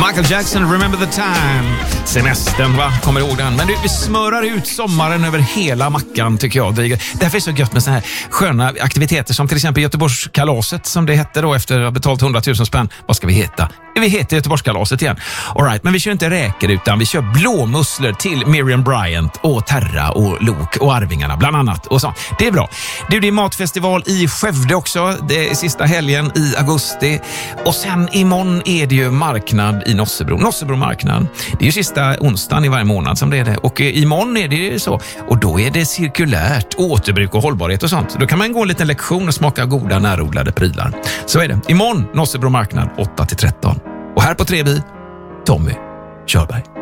Michael Jackson, Remember the Time. Semestern, va? Kommer du ihåg den? Men vi smörar ut sommaren över hela mackan, tycker jag. Därför är det så gött med såna här sköna aktiviteter som till exempel Göteborgskalaset, som det hette då efter att ha betalt 100 000 spänn. Vad ska vi heta? Vi heter Göteborgskalaset igen. All right, men vi kör inte räker utan vi kör blåmusslor till Miriam Bryant och Terra och Lok och Arvingarna bland annat. Och så. Det är bra. Det är matfestival i Skövde också. Det är sista helgen i augusti. Och sen imorgon är det ju marknad i Nossebro. Nossebro marknad. Det är ju sista onsdagen i varje månad som det är det. Och imorgon är det så. Och då är det cirkulärt, återbruk och hållbarhet och sånt. Då kan man gå en liten lektion och smaka goda närodlade prylar. Så är det. Imorgon Nossebro marknad 8-13. Och här på Trevi, Tommy Körberg.